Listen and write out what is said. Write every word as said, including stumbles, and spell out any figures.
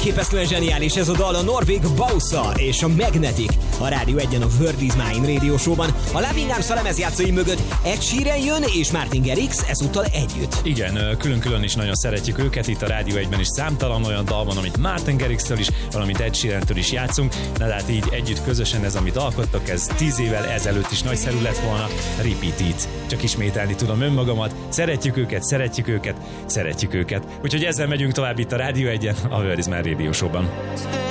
Elképesztően zseniális ez a dal, a norvég Bausa és a Magnetic. A Rádió egyen a World is Mine Radio Show-ban. A Loving Arms a lemezjátszói mögött Ed Sheeran jön és Martin Garrix ezúttal együtt. Igen, külön-külön is nagyon szeretjük őket, itt a Rádió egyben is számtalan olyan dal van, amit Martin Garrix-től is, valamint Ed Sheeran-től is játszunk, de hát így együtt közösen ez, amit alkottak, ez tíz évvel ezelőtt is nagyszerű lett volna. Repeat it. Csak ismételni tudom önmagamat. Szeretjük őket, szeretjük őket, szeretjük őket. Úgyhogy ezzel megyünk tovább itt a Rádió egyen, a World is Mine Radio Show-ban.